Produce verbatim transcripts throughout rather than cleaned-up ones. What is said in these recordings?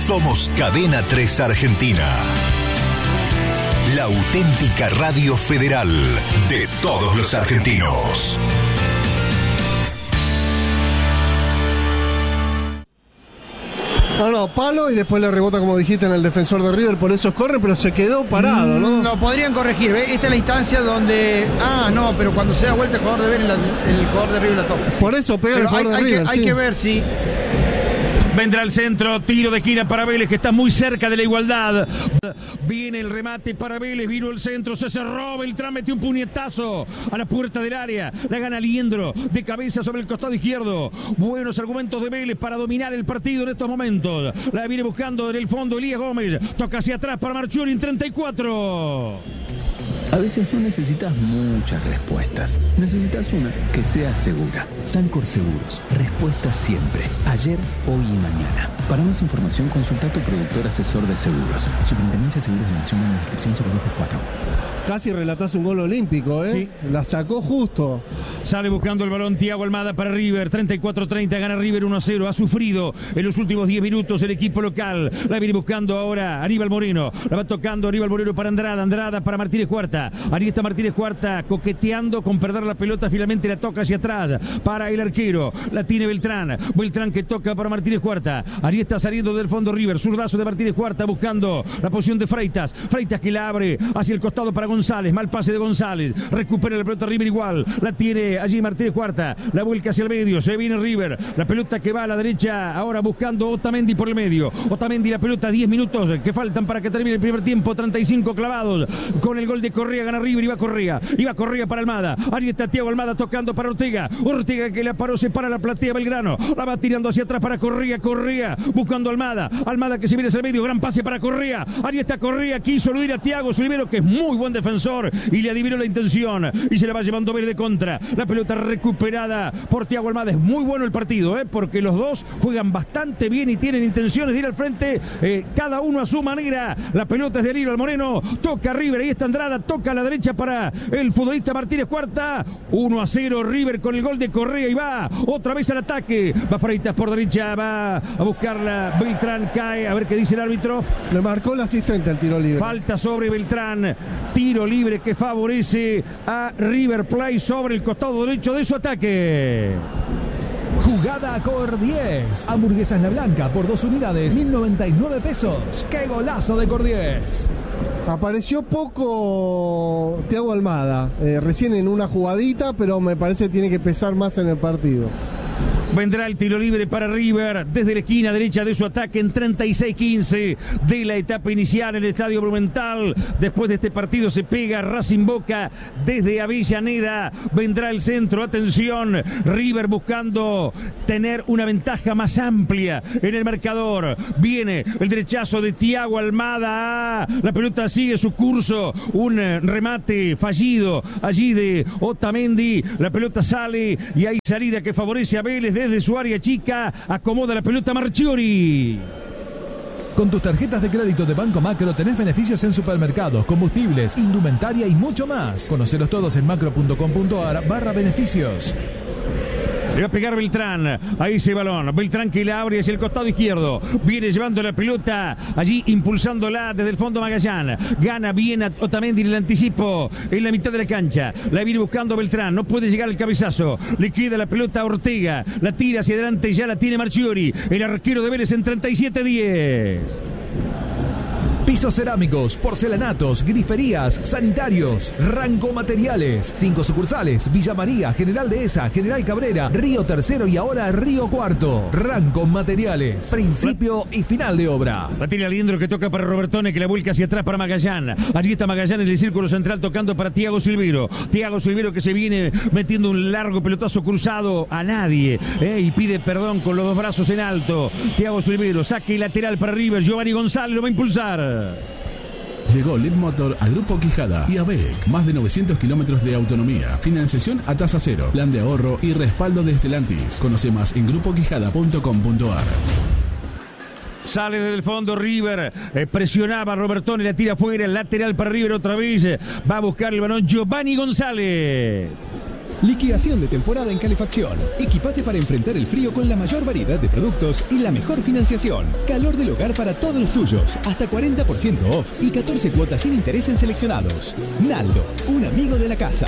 Somos Cadena tres Argentina. La auténtica radio federal de todos los argentinos. No, no, palo y después le rebota, como dijiste, en el defensor de River, por eso corre, pero se quedó parado, ¿no? No, podrían corregir, ¿ves? Esta es la instancia donde... Ah, no, pero cuando se da vuelta el jugador de Vélez, el jugador de River la toca. Por eso pega el jugador hay, de hay River, que, sí. hay que ver si... Vendrá el centro, tiro de esquina para Vélez, que está muy cerca de la igualdad. Viene el remate para Vélez, vino el centro, se cerró, Beltrán metió un puñetazo a la puerta del área. La gana Liendro, de cabeza sobre el costado izquierdo. Buenos argumentos de Vélez para dominar el partido en estos momentos. La viene buscando en el fondo Elías Gómez. Toca hacia atrás para Marchiori en treinta y cuatro. A veces no necesitas muchas respuestas. Necesitas una que sea segura. Sancor Seguros. Respuesta siempre. Ayer, hoy y mañana. Para más información, consulta a tu productor asesor de seguros. Superintendencia de Seguros de la Nación en la descripción cero dos cuatro. Casi relatás un gol olímpico, ¿eh? Sí. La sacó justo. Sale buscando el balón Thiago Almada para River. treinta y cuatro treinta, gana River uno a cero. Ha sufrido en los últimos diez minutos el equipo local. La viene buscando ahora Aníbal Moreno. La va tocando Aníbal Moreno para Andrada. Andrada para Martínez Cuarta. Ahí está Martínez Cuarta coqueteando con perder la pelota. Finalmente la toca hacia atrás para el arquero. La tiene Beltrán. Beltrán que toca para Martínez Cuarta. Ahí está saliendo del fondo River. Zurdazo de Martínez Cuarta buscando la posición de Freitas. Freitas que la abre hacia el costado para González. Mal pase de González. Recupera la pelota River igual. La tiene allí Martínez Cuarta. La vuelca hacia el medio. Se viene River. La pelota que va a la derecha. Ahora buscando Otamendi por el medio. Otamendi la pelota. diez minutos que faltan para que termine el primer tiempo. treinta y cinco clavados. Con el gol de Correa gana River. Iba Correa. Iba Correa para Almada. Ahí está Thiago Almada tocando para Ortega. Ortega que la paró. Se para la platea Belgrano. La va tirando hacia atrás para Correa. Correa buscando a Almada. Almada que se viene hacia el medio. Gran pase para Correa. Ahí está Correa. Quiso eludir a Thiago Silvero, que es muy buen defensor. Y le adivinó la intención y se la va llevando Vélez de contra. La pelota recuperada por Thiago Almada. Es muy bueno el partido, ¿eh? Porque los dos juegan bastante bien y tienen intenciones de ir al frente, eh, cada uno a su manera. La pelota es de Aníbal Moreno, toca River, ahí está Andrada, toca a la derecha para el futbolista Martínez Cuarta. uno a cero River con el gol de Correa y va otra vez al ataque. Va Freitas por derecha, va a buscarla Beltrán, cae, a ver qué dice el árbitro. Le marcó el asistente al tiro libre. Falta sobre Beltrán, tiro libre que favorece a River Plate sobre el costado derecho de su ataque. Jugada Cordiez. Hamburguesas La Blanca por dos unidades, mil noventa y nueve pesos. ¡Qué golazo de Cordiez! Apareció poco Thiago Almada, eh, recién en una jugadita, pero me parece que tiene que pesar más en el partido. Vendrá el tiro libre para River desde la esquina derecha de su ataque en treinta y seis quince de la etapa inicial en el Estadio Monumental. Después de este partido se pega Racing Boca desde Avellaneda. Vendrá el centro, atención, River buscando tener una ventaja más amplia en el marcador. Viene el derechazo de Thiago Almada. La pelota sigue su curso. Un remate fallido allí de Otamendi. La pelota sale y hay salida que favorece a Vélez desde su área chica. Acomoda la pelota Marchiori. Con tus tarjetas de crédito de Banco Macro tenés beneficios en supermercados, combustibles, indumentaria y mucho más. Conocelos todos en macro.com.ar barra beneficios. Le va a pegar Beltrán a ese balón. Beltrán que la abre hacia el costado izquierdo. Viene llevando la pelota allí, impulsándola desde el fondo Magallán. Gana bien a Otamendi en el anticipo en la mitad de la cancha. La viene buscando Beltrán. No puede llegar al cabezazo. Le queda la pelota a Ortega. La tira hacia adelante. Ya la tiene Marchiori. El arquero de Vélez en treinta y siete diez. Pisos cerámicos, porcelanatos, griferías, sanitarios, Ranco Materiales. Cinco sucursales: Villa María, General Dehesa, General Cabrera, Río Tercero y ahora Río Cuarto. Ranco Materiales. Principio y final de obra. La tira Liendro que toca para Robertone, que la vuelca hacia atrás para Magallán. Allí está Magallán en el círculo central tocando para Thiago Silvero. Thiago Silvero que se viene metiendo un largo pelotazo cruzado a nadie, eh, y pide perdón con los dos brazos en alto. Thiago Silvero, saque lateral para River. Giovanni González lo va a impulsar. Llegó L E D Motor a Grupo Quijada y a ABEC. Más de novecientos kilómetros de autonomía, financiación a tasa cero, plan de ahorro y respaldo de Stellantis. Conoce más en grupo quijada punto com punto a r. Sale desde el fondo River, eh, presionaba a Robertone, la tira afuera, lateral para River otra vez. Va a buscar el balón Giovanni González. Liquidación de temporada en calefacción. Equipate para enfrentar el frío con la mayor variedad de productos y la mejor financiación. Calor del hogar para todos los tuyos. Hasta cuarenta por ciento off y catorce cuotas sin interés en seleccionados. Naldo, un amigo de la casa.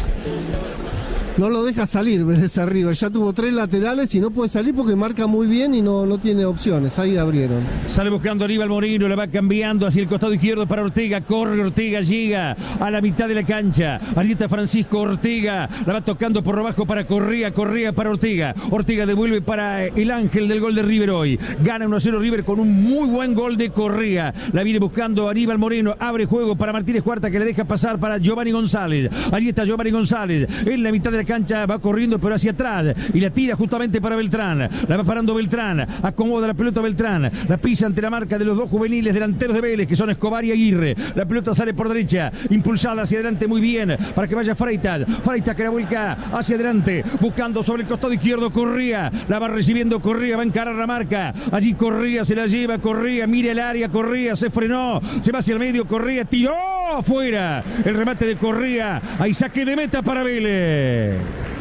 No lo deja salir Vélez River. Ya tuvo tres laterales y no puede salir porque marca muy bien y no, no tiene opciones. Ahí abrieron. Sale buscando Aníbal Moreno, la va cambiando hacia el costado izquierdo para Ortega. Corre Ortega, llega a la mitad de la cancha. Ahí está Francisco Ortega. La va tocando por abajo para Correa. Correa para Ortega. Ortega devuelve para el ángel del gol de River hoy. Gana uno a cero River con un muy buen gol de Correa. La viene buscando Aníbal Moreno. Abre juego para Martínez Cuarta que le deja pasar para Giovanni González. Allí está Giovanni González. En la mitad de la cancha va corriendo pero hacia atrás y la tira justamente para Beltrán. La va parando Beltrán, acomoda la pelota Beltrán, la pisa ante la marca de los dos juveniles delanteros de Vélez que son Escobar y Aguirre. La pelota sale por derecha, impulsada hacia adelante muy bien para que vaya Freitas. Freitas que la vuelca hacia adelante, buscando sobre el costado izquierdo Correa. La va recibiendo Correa, va a encarar la marca. Allí Correa se la lleva, Correa mira el área, Correa se frenó, se va hacia el medio, Correa tiró afuera. El remate de Correa, hay saque de meta para Vélez.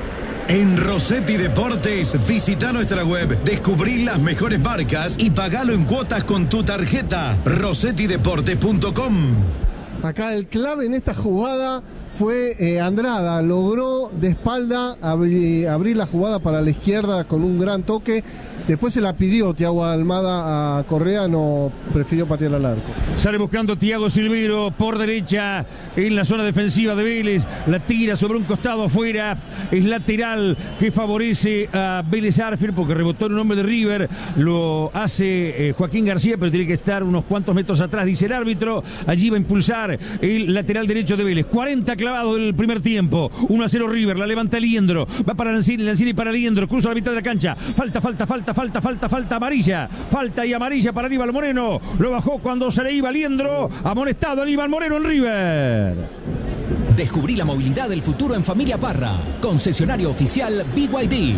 En Rossetti Deportes, visita nuestra web, descubrí las mejores marcas y pagalo en cuotas con tu tarjeta. rossetti deportes punto com. Acá el clave en esta jugada fue eh, Andrada. Logró de espalda abrir, abrir la jugada para la izquierda con un gran toque. Después se la pidió Thiago Almada a Correa, no prefirió patear al arco. Sale buscando Thiago Silvero por derecha en la zona defensiva de Vélez. La tira sobre un costado afuera. Es lateral que favorece a Vélez Arfield porque rebotó en un hombre de River. Lo hace eh, Joaquín García, pero tiene que estar unos cuantos metros atrás, dice el árbitro. Allí va a impulsar el lateral derecho de Vélez. cuarenta clavados del primer tiempo. uno a cero River. La levanta Liendro. Va para Lanzini, Lanzini para Liendro. Cruza la mitad de la cancha. Falta, falta, falta. Falta, falta, falta, amarilla. Falta y amarilla para Aníbal Moreno. Lo bajó cuando se le iba Liendro. Amonestado Aníbal Moreno en River. Descubrí la movilidad del futuro en Familia Parra. Concesionario oficial B Y D.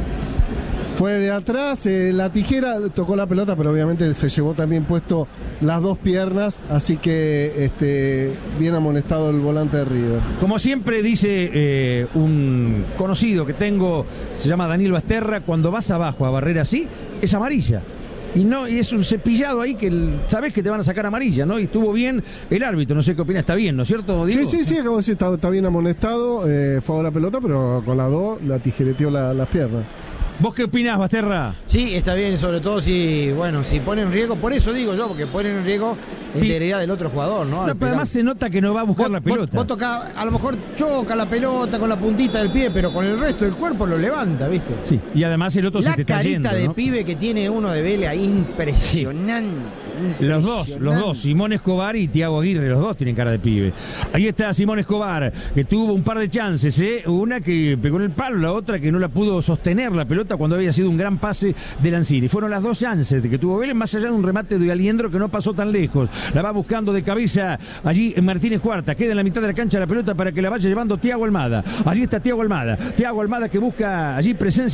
Fue de atrás, eh, la tijera tocó la pelota, pero obviamente se llevó también puesto las dos piernas, así que este, bien amonestado el volante de River. Como siempre dice eh, un conocido que tengo, se llama Daniel Basterra, cuando vas abajo a barrer así, es amarilla. Y no, y es un cepillado ahí que el, sabes que te van a sacar amarilla, ¿no? Y estuvo bien el árbitro, no sé qué opina, está bien, ¿no es cierto, Diego? Sí, sí, sí, acabo de decir, está, está bien amonestado, eh, fue a la pelota, pero con las dos la tijereteó la, las piernas. ¿Vos qué opinás, Basterra? Sí, está bien, sobre todo si, bueno, si pone en riesgo, por eso digo yo, porque pone en riesgo la sí. integridad del otro jugador, ¿no? No, pero además se nota que no va a buscar vos, la pelota. Vos, vos toca, a lo mejor choca la pelota con la puntita del pie, pero con el resto del cuerpo lo levanta, ¿viste? Sí, y además el otro la se te está carita yendo, de ¿no? pibe que tiene uno de Vélez ahí, impresionante. Sí. Los dos, los dos, Simón Escobar y Thiago Aguirre, los dos tienen cara de pibe. Ahí está Simón Escobar, que tuvo un par de chances, ¿eh? Una que pegó en el palo, la otra que no la pudo sostener la pelota cuando había sido un gran pase de Lanzini. Fueron las dos chances que tuvo Vélez, más allá de un remate de Aliendro que no pasó tan lejos. La va buscando de cabeza allí Martínez Cuarta, queda en la mitad de la cancha la pelota para que la vaya llevando Thiago Almada. Allí está Thiago Almada, Thiago Almada que busca allí presencia